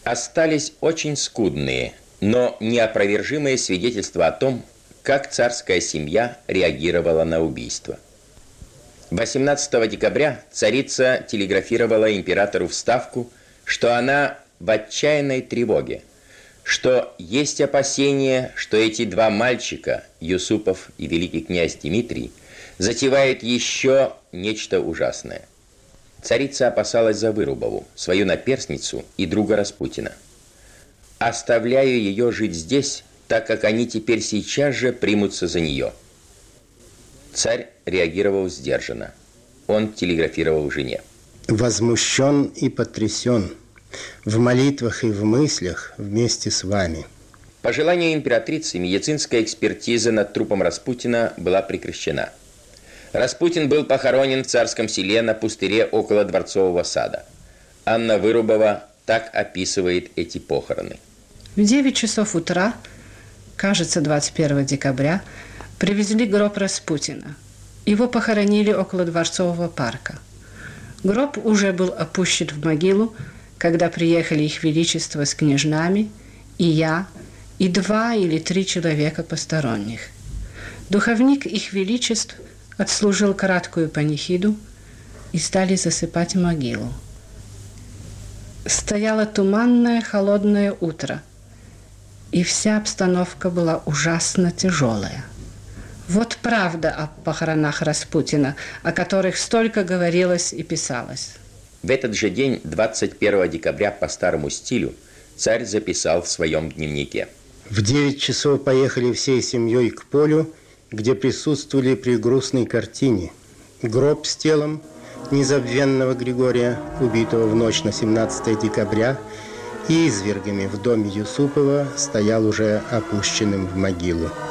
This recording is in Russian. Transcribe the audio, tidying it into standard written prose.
остались очень скудные, но неопровержимые свидетельства о том, как царская семья реагировала на убийство. 18 декабря царица телеграфировала императору в Ставку, что она в отчаянной тревоге, что есть опасение, что эти два мальчика, Юсупов и великий князь Дмитрий, затевают еще нечто ужасное. Царица опасалась за Вырубову, свою наперсницу и друга Распутина. «Оставляю ее жить здесь, так как они теперь сейчас же примутся за нее». Царь реагировал сдержанно. Он телеграфировал жене. «Возмущен и потрясен. В молитвах и в мыслях вместе с вами». По желанию императрицы медицинская экспертиза над трупом Распутина была прекращена. Распутин был похоронен в Царском Селе на пустыре около Дворцового сада. Анна Вырубова так описывает эти похороны. В 9 часов утра, кажется, 21 декабря, привезли гроб Распутина. Его похоронили около Дворцового парка. Гроб уже был опущен в могилу, когда приехали их величество с княжнами, и я, и 2 или 3 человека посторонних. Духовник их величеств отслужил краткую панихиду и стали засыпать могилу. Стояло туманное, холодное утро, и вся обстановка была ужасно тяжелая. Вот правда о похоронах Распутина, о которых столько говорилось и писалось. В этот же день, 21 декабря по старому стилю, царь записал в своем дневнике. В 9 часов поехали всей семьей к полю, где присутствовали при грустной картине. Гроб с телом незабвенного Григория, убитого в ночь на 17 декабря, и извергами в доме Юсупова стоял уже опущенным в могилу.